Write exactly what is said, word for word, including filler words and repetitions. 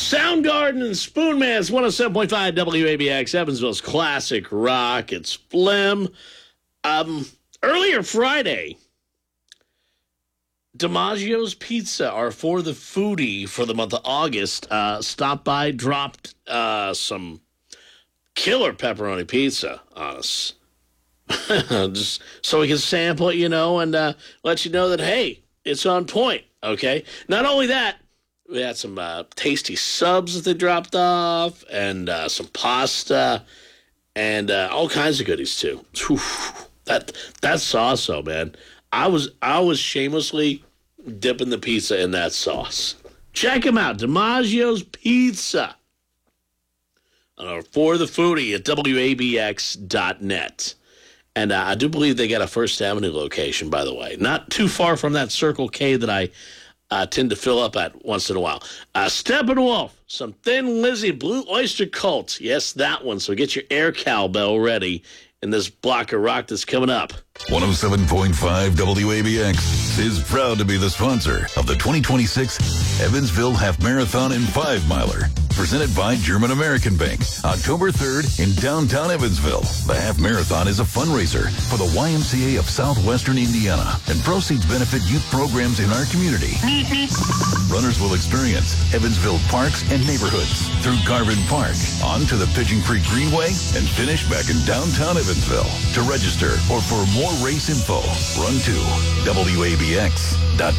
Soundgarden and Spoonman's one oh seven point five W A B X, Evansville's classic rock. It's Phlegm. Um, earlier Friday, DiMaggio's Pizza, our For the Foodie for the month of August, uh, stopped by, dropped uh, some killer pepperoni pizza on us. Just so we can sample it, you know, and uh, let you know that, hey, it's on point, okay? Not only that, we had some uh, tasty subs that they dropped off, and uh, some pasta, and uh, all kinds of goodies too. Whew, that that sauce, though, man, I was I was shamelessly dipping the pizza in that sauce. Check them out, DiMaggio's Pizza, uh, for the foodie at W A B X dot net. And uh, I do believe they got a First Avenue location, by the way, not too far from that Circle K that I Uh, tend to fill up at once in a while. Uh, Steppenwolf, some Thin Lizzy, Blue Oyster Cult. Yes, that one. So get your air cowbell ready in this block of rock that's coming up. one oh seven point five W A B X is proud to be the sponsor of the twenty twenty-six Evansville Half Marathon and Five Miler, presented by German American Bank, October third in downtown Evansville. The Half Marathon is a fundraiser for the Y M C A of Southwestern Indiana, and proceeds benefit youth programs in our community. Runners will experience Evansville parks and neighborhoods through Garvin Park, on to the Pigeon Creek Greenway, and finish back in downtown Evansville. To register or for more race info, run to W A B X dot